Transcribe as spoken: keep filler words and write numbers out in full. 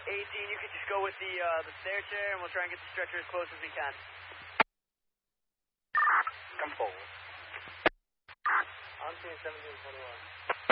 eighteen, you can just go with the uh, the stair chair, and we'll try and get the stretcher as close as we can. Come forward. I'm seeing seventeen twenty-one.